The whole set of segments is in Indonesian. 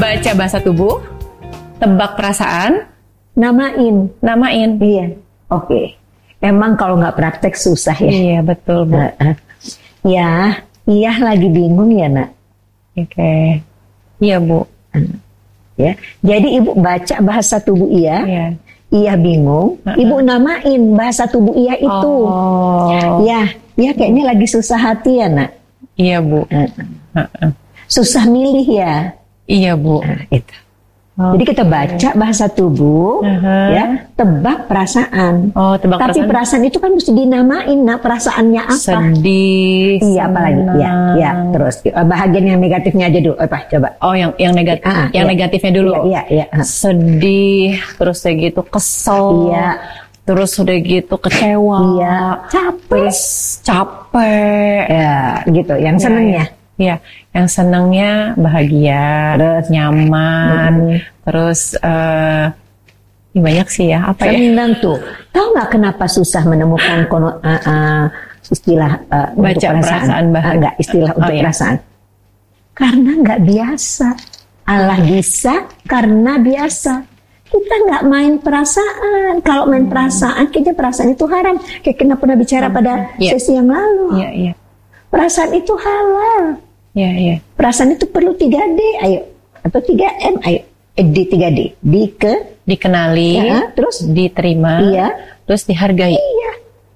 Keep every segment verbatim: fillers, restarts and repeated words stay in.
Baca bahasa tubuh, tebak perasaan, namain. namain. Iya. Oke. Okay. Emang kalau nggak praktek susah ya. Iya betul Bu. Uh, uh. Ya, iya lagi bingung ya nak. Oke. Okay. Iya Bu. Uh. Ya. Jadi ibu baca bahasa tubuh iya. Iya. Iya bingung. Uh-uh. Ibu namain bahasa tubuh iya itu. Oh. Ya, ya kayaknya lagi susah hati ya nak. Iya Bu. Uh-uh. Uh-uh. Susah milih ya. Iya Bu. Nah, itu. Oh, jadi kita baca bahasa tubuh, uh-huh. ya, tebak perasaan. Oh, tebak Tapi perasaan. perasaan itu kan mesti dinamain, nah perasaannya apa? Sedih. Iya, apalagi? Ya, ya. Terus bahagian yang negatifnya aja dulu. Apa? Coba. Oh, yang yang negatif, ah, yang iya. negatifnya dulu. Iya, iya. iya. Sedih, terus kayak gitu kesel. Iya. Terus udah gitu kecewa. Iya. Capek. Terus capek. Ya, gitu. Yang senengnya. Iya, yang senangnya bahagia, terus nyaman, mm-hmm. terus uh, banyak sih ya. Apa ya? Senang tuh. Tahu nggak kenapa susah menemukan kono, uh, uh, istilah uh, baca untuk perasaan? perasaan bahagia. Uh, enggak, istilah oh, untuk iya. perasaan. Karena nggak biasa. Allah bisa karena biasa. Kita nggak main perasaan. Kalau main hmm. perasaan, kayaknya perasaan itu haram. Kayak kita pernah bicara pada yeah. sesi yang lalu. Iya, iya. Perasaan itu halal. Iya, iya. Perasaan itu perlu tiga D, ayo. Atau tiga M, ayo. Eh, D tiga D. Di ke dikenali, ya, terus diterima, iya. terus dihargai. Iya.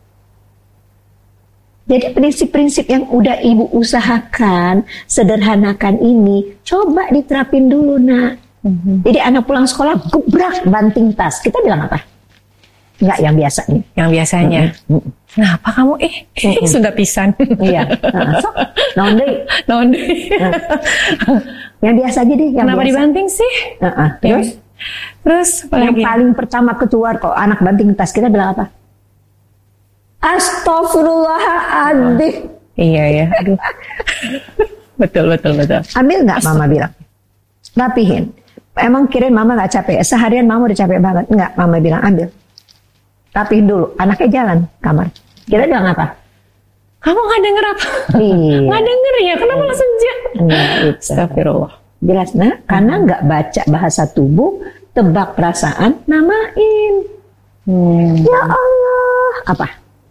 Jadi prinsip-prinsip yang udah ibu usahakan, sederhanakan ini, coba diterapin dulu nak. Mm-hmm. Jadi anak pulang sekolah, gebrak banting tas. Kita bilang apa? Enggak, yang biasa nih. Yang biasanya. Mm-hmm. Kenapa kamu eh mm-hmm. sudah pisan? Iya. Nah, so, nonde. Nonde. Nah. Yang biasa aja deh. Yang Kenapa biasa. Dibanting sih? Uh-uh. Terus? Ya. Terus yang lagi? paling pertama keluar kok anak banting tas, kita bilang apa? Astagfirullahaladzim. Iya ya. Aduh. Betul betul betul. Ambil nggak mama bilang? Rapihin. Emang kirain mama nggak capek? Seharian mama udah capek banget. Nggak, mama bilang ambil. Rapihin dulu. Anaknya jalan kamar. Kita bilang apa? Kamu nggak denger apa? Iya. Nggak denger ya? Kenapa langsung jalan? Nah, Astagfirullah. Jelas nah? Karena nggak baca bahasa tubuh, tebak perasaan, namain. Hmm. Ya Allah. Apa?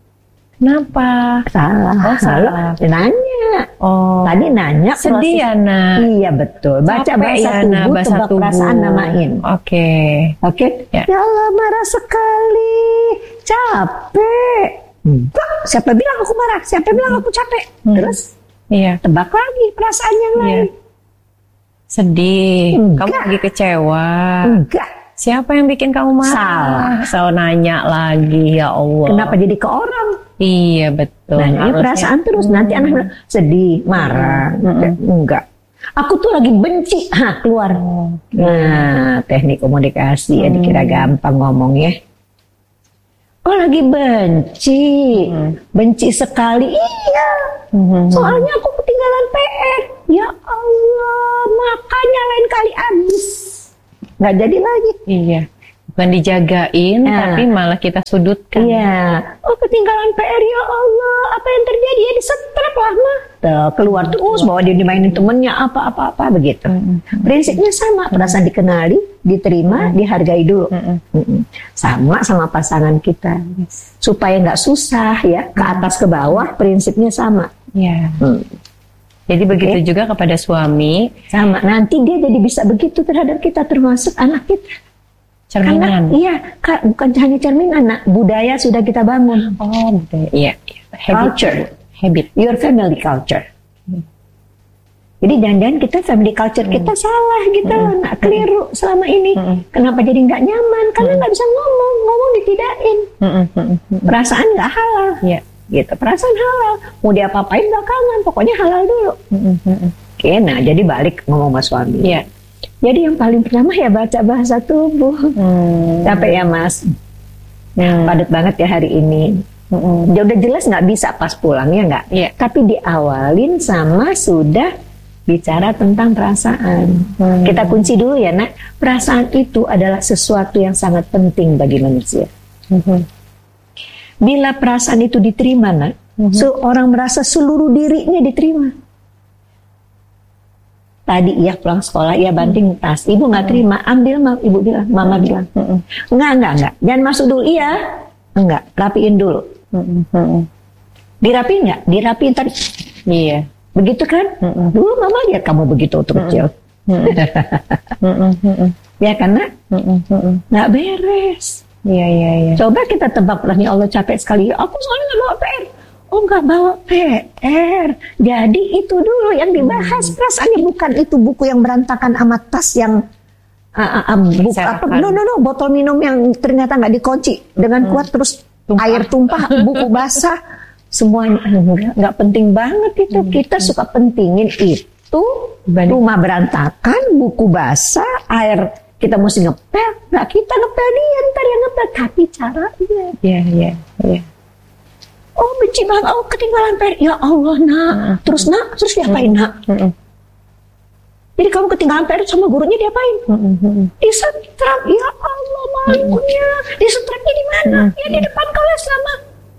Kenapa? Salah. Oh, salah. Halo, nanya. Oh. Tadi nanya. Sedih ya, nak? Iya, betul. Baca Capek bahasa ya, tubuh, nah, bahasa tebak tubuh. perasaan, namain. Oke. Okay. Oke? Okay? Ya. Ya Allah, marah sekali. Capek. Enggak. Siapa bilang aku marah? Siapa bilang aku capek? Hmm. Terus? Iya. Tebak lagi perasaan yang Iya. lain. Sedih. Enggak. Kamu lagi kecewa. Enggak. Siapa yang bikin kamu marah? Salah. So nanya lagi, ya Allah. Kenapa jadi ke orang? Iya, betul. Nah, ini perasaan terus. Nanti anak bilang, sedih, marah. Hmm. Enggak. Aku tuh lagi benci. Hah, keluar. Oh. Nah, teknik komunikasi ya Hmm. dikira gampang ngomongnya. Oh, lagi benci. Hmm. Benci sekali. Iya. Hmm. Soalnya aku ketinggalan P R. Ya Allah, makanya lain kali habis. Nggak jadi lagi. Iya. Bukan dijagain, Nah. tapi malah kita sudutkan. Iya. Oh, ketinggalan P R, ya Allah. Apa yang terjadi? Ya disetrap lah mah. Tuh, keluar terus bawa dia dimainin temennya apa-apa-apa begitu. Mm-hmm. Prinsipnya sama, perasaan dikenali, diterima, mm-hmm. dihargai dulu. Mm-hmm. Mm-hmm. Sama sama pasangan kita. Yes. Supaya nggak susah ya, ke atas ke bawah prinsipnya sama. Iya. Hmm. Jadi begitu Okay. juga kepada suami. Sama. Nanti dia jadi bisa begitu terhadap kita, termasuk anak kita. Cerminan. Karena, iya, Kak, bukan hanya cerminan, nak. Budaya sudah kita bangun. Oh, budaya. Iya. Habit. Culture. Habit. Your family culture. Hmm. Jadi jangan-jangan kita family culture hmm. kita salah gitu, Hmm. nak keliru selama ini. Hmm. Kenapa jadi nggak nyaman? Karena nggak bisa ngomong, ngomong ditidain. Hmm. Hmm. Hmm. Perasaan nggak halal. Iya. Gitu, perasaan halal. Mau diapa-apain belakangan, pokoknya halal dulu. Hmm. Hmm. Oke, nah jadi balik ngomong sama suami. Iya. Jadi yang paling pertama ya baca bahasa tubuh. Hmm. Capek ya mas. Hmm. Padat banget ya hari ini. Hmm. Ya udah jelas nggak bisa pas pulang ya nggak. Iya. Tapi diawalin sama sudah bicara tentang perasaan. Hmm. Kita kunci dulu ya nak. Perasaan itu adalah sesuatu yang sangat penting bagi manusia. Hmm. Bila perasaan itu diterima nak, Hmm. seorang merasa seluruh dirinya diterima. tadi ya pulang sekolah, ya banting tas. Ibu nggak terima, ambil, ma- ibu bilang, mama bilang, enggak, enggak, enggak, jangan masuk dulu, iya, enggak, rapiin dulu. Dirapiin nggak? Dirapiin tadi. Iya. Begitu kan? Dulu mama lihat kamu begitu waktu kecil. Ya karena nggak beres. Iya, iya, iya. Coba kita tebak, ya Allah capek sekali. Aku soalnya nggak bawa P R. Oh nggak bawa P R. Jadi itu dulu yang dibahas. Perasaannya bukan itu buku yang berantakan sama tas yang uh, uh, uh, buku apa? No no no, botol minum yang ternyata nggak dikunci dengan Hmm. kuat terus Tumpah. air tumpah, buku basah, semuanya nggak nggak penting banget itu. Hmm. Kita suka pentingin itu Dibanding- rumah berantakan, buku basah, air. Kita mesti ngepel, nggak kita ngepel dia, ntar yang ngepel, tapi caranya. Iya, iya, iya. Oh benci banget, oh ketinggalan P R, ya Allah nak, terus nak, terus diapain nak? Jadi kamu ketinggalan P R sama gurunya diapain? Disetrap, ya Allah malunya, disetrapnya di mana? Ya di depan kelas sama.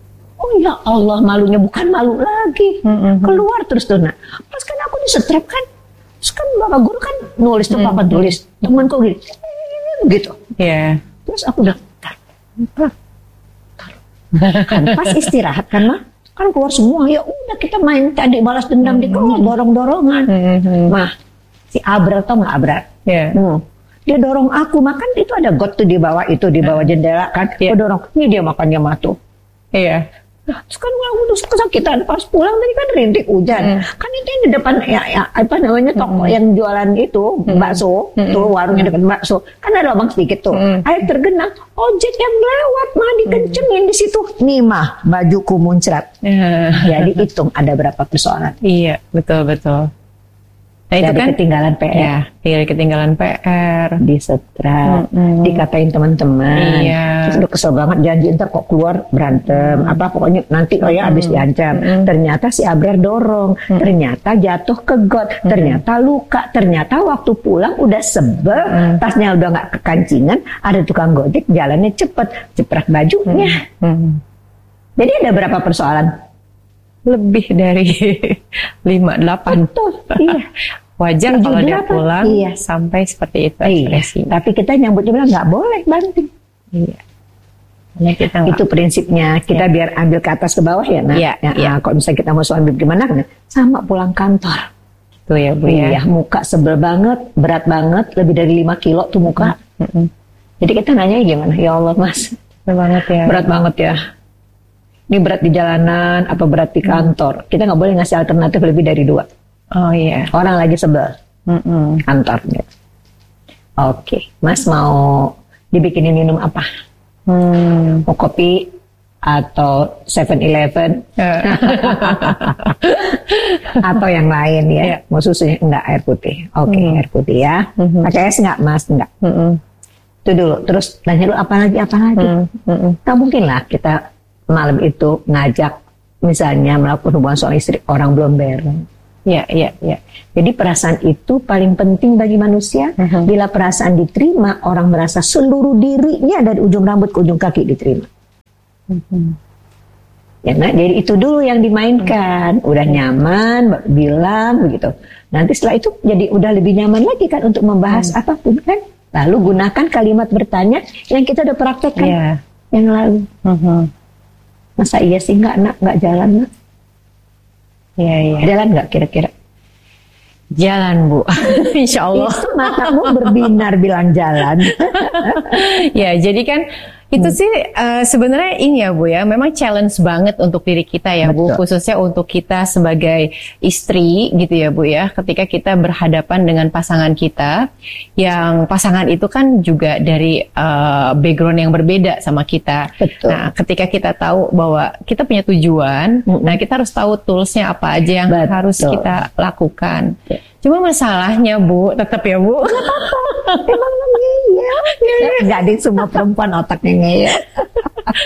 Oh ya Allah malunya, bukan malu lagi, keluar terus tuh nak. Pas kan aku disetrap kan, terus kan bapak guru kan nulis tuh papa tulis, temanku gini, gitu. Iya. Terus aku udah tar, tar, tar. Kan pas istirahat kan mah kan keluar semua, ya udah kita main tadi balas dendam di kelas, dorong dorongan. Mah si Abrar tau nggak Abrar? Iya. Hmm. Dia dorong aku makan, itu ada got tuh di bawah itu di bawah jendela kan. Iya. Aku dorong, ini dia makannya matu. Iya. Nah, terus kan aku udah kesakitan pas pulang tadi kan rintik hujan. Hmm. Kan itu yang di depan ya, ya apa namanya toko yang jualan itu bakso, tuh warungnya dekat bakso. Kan ada lubang sedikit tuh. Hmm. Air tergenang, ojek yang lewat mah dikencengin di situ. Nih mah bajuku muncrat. Eh, Jadi hitung ada berapa persoalan. Iya, betul, betul. Nah, itu Dari kan ketinggalan P R, ya, dari ketinggalan P R. disetrap, Mm-mm. dikatain teman-teman. Iya. Terus udah kesel banget, janji ntar kok keluar berantem, apa pokoknya nanti oh ya habis diancam. Ternyata si Abrar dorong, ternyata jatuh ke got, ternyata luka, ternyata waktu pulang udah sebel, tasnya udah nggak kekancingan, ada tukang gojek jalannya cepet, ceprak bajunya. Hmm. Jadi ada berapa persoalan? Lebih dari lima delapan. Betul, iya. Wajar Tujuh, kalau dia delapan. pulang Iya. sampai seperti itu Iya, ekspresinya. tapi kita nyambutnya bilang nggak boleh banting. Iya. Karena kita nggak- Itu prinsipnya, kita biar ambil ke atas ke bawah ya, nah. Iya, Ya, iya. ah, kalau misalnya kita mau ambil gimana, nah, sama pulang kantor. Itu ya Bu ya. Iya, muka sebel banget, berat banget, lebih dari lima kilo tuh muka. Mm-mm. Jadi kita nanya gimana, ya Allah mas, Betul banget ya. berat banget ya. Ini berat di jalanan, apa berat di kantor. Kita nggak boleh ngasih alternatif lebih dari dua. Oh iya. Orang lagi sebel, Mm-mm. kantor. Oke, mas mau dibikinin minum apa? Hmm. Mau kopi atau seven eleven Eh, atau yang lain ya? Iya. Mau susunya? Enggak, air putih. Oke, Hmm. air putih ya. Mhm. Pakai es enggak mas? Enggak. mm-mm. Itu dulu. Terus tanya dulu apa lagi, apa lagi. Mm, mm-mm. Tak mungkin lah kita malam itu ngajak misalnya melakukan hubungan suami istri orang belum beres. Iya, iya, iya. Jadi perasaan itu paling penting bagi manusia. Mhm. Bila perasaan diterima, orang merasa seluruh dirinya dari ujung rambut ke ujung kaki diterima. Mhm. Ya, nah, jadi itu dulu yang dimainkan. Udah nyaman, bilang begitu. Nanti setelah itu jadi udah lebih nyaman lagi kan untuk membahas apapun kan. Lalu gunakan kalimat bertanya yang kita udah praktekkan Iya. yang lalu. Mhm. Masa iya sih nggak nak, nggak jalan nak? Iya, iya. Jalan nggak kira-kira? Jalan Bu. Insya Allah. Itu matamu berbinar bilang jalan. Ya, jadi kan itu sih eh, sebenarnya ini ya Bu ya, memang challenge banget untuk diri kita ya Bu, Betul. khususnya untuk kita sebagai istri gitu ya Bu ya, ketika kita berhadapan dengan pasangan kita, yang pasangan itu kan juga dari eh, background yang berbeda sama kita. Betul. Nah, ketika kita tahu bahwa kita punya tujuan, Mm-mm. nah kita harus tahu toolsnya apa aja yang Betul. harus kita lakukan. Ya. Cuma masalahnya Bu, tetap ya Bu. Emang ngeyel? Nggak di semua perempuan otaknya ngeyel.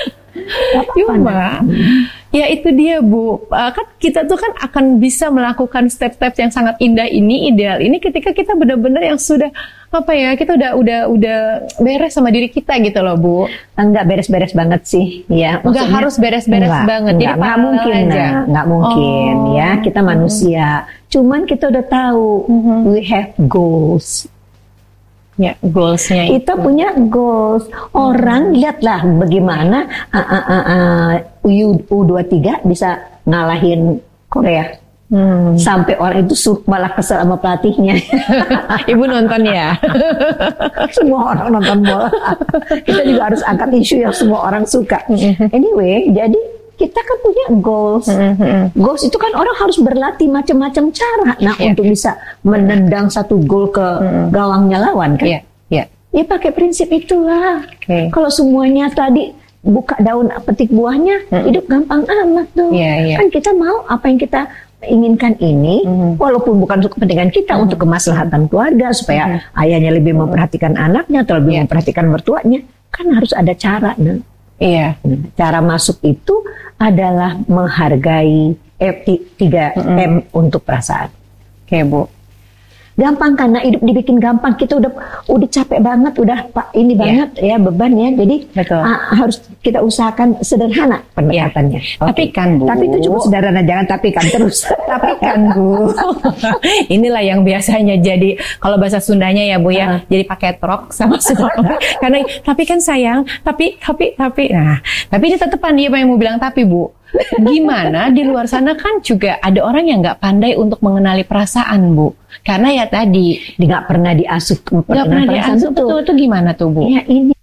Cuma, ya itu dia Bu, uh, kan kita tuh kan akan bisa melakukan step-step yang sangat indah ini, ideal ini ketika kita benar-benar yang sudah apa ya, kita udah udah udah beres sama diri kita gitu loh Bu. Enggak beres-beres banget sih, ya. Enggak harus beres-beres enggak, banget. Enggak, Jadi enggak mungkin, nah, enggak mungkin oh. ya. Kita manusia. Cuman kita udah tahu, mm-hmm. we have goals. Ya, goalsnya itu. Kita punya goals. Orang lihatlah bagaimana uh, uh, uh, uh, U dua puluh tiga bisa ngalahin Korea. Hmm. Sampai orang itu suruh malah kesel sama pelatihnya. Ibu nonton ya? Semua orang nonton bola. Kita juga harus angkat isu yang semua orang suka. Anyway, jadi kita kan punya goals. Goals itu kan orang harus berlatih macam-macam cara. Nah, yeah. untuk bisa menendang satu gol ke gawangnya lawan kan? Iya, yeah. Ya yeah. pakai prinsip itulah. Okay. Kalau semuanya tadi buka daun petik buahnya, mm. hidup gampang amat tuh. Yeah, yeah. Kan kita mau apa yang kita inginkan ini, mm-hmm. walaupun bukan untuk kepentingan kita, mm-hmm. untuk kemaslahatan keluarga, supaya mm-hmm. ayahnya lebih memperhatikan anaknya atau lebih yeah. memperhatikan mertuanya, kan harus ada cara. Nah. Iya. Nah, cara masuk itu adalah menghargai eh, tiga mm-hmm. M untuk perasaan. Oke, Bu. Gampang karena hidup dibikin gampang, kita udah udah capek banget, udah pak ini banget yeah. ya beban ya, jadi uh, harus kita usahakan sederhana pendekatannya. Yeah. Okay. Tapi kan Bu, tapi itu cukup sederhana, jangan tapi kan terus. Tapi kan Bu, inilah yang biasanya jadi kalau bahasa Sundanya ya Bu ya, uh. jadi pakai trok sama semua. Karena tapi kan sayang, tapi tapi tapi, nah tapi ini tetepan dia yang mau bilang tapi Bu. Gimana di luar sana kan juga ada orang yang nggak pandai untuk mengenali perasaan Bu, karena ya tadi nggak pernah diasuh, nggak pernah diasuh betul itu gimana tuh Bu? Ya ini.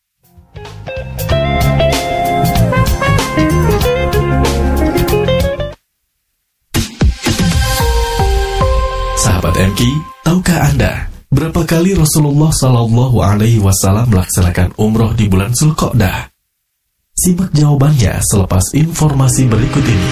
Sahabat M K, tahukah Anda berapa kali Rasulullah Shallallahu Alaihi Wasallam melaksanakan umroh di bulan Zulqa'dah? Simak jawabannya selepas informasi berikut ini.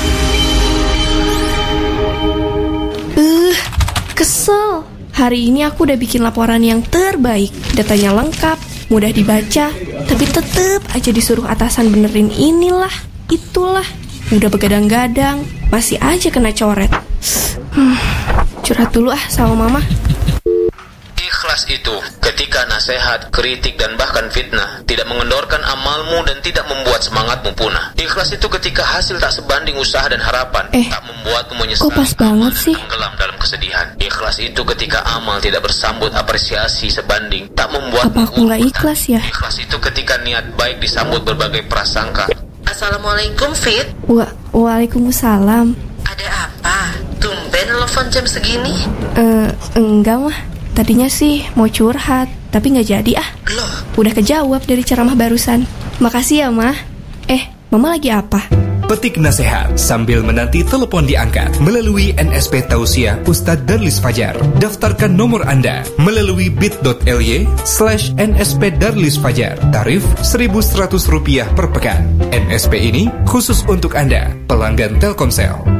Uh, kesel. Hari ini aku udah bikin laporan yang terbaik. Datanya lengkap, mudah dibaca, tapi tetep aja disuruh atasan benerin inilah, itulah. Udah begadang-gadang, masih aja kena coret. Hmm, curhat dulu ah sama mama. Ikhlas itu ketika nasihat, kritik, dan bahkan fitnah tidak mengendorkan amalmu dan tidak membuat semangatmu punah. Ikhlas itu ketika hasil tak sebanding usaha dan harapan, eh, tak membuatmu menyesal, kok pas banget sih? tenggelam dalam kesedihan. Ikhlas itu ketika amal tidak bersambut apresiasi sebanding, tak membuat apa aku nggak ikhlas ya? Ikhlas itu ketika niat baik disambut berbagai prasangka. Assalamualaikum Fit. Wa Waalaikumsalam. Ada apa? Tumben telepon jam segini? Eh, uh, enggak mah. Tadinya sih mau curhat, tapi nggak jadi ah. Loh? Udah kejawab dari ceramah barusan. Makasih ya, Mah. Eh, Mama lagi apa? Petik nasihat sambil menanti telepon diangkat melalui N S P Tausiah Ustadz Darlis Fajar. Daftarkan nomor Anda melalui bit.ly slash nsp Darlis Fajar. Tarif seribu seratus rupiah per pekan. N S P ini khusus untuk Anda, pelanggan Telkomsel.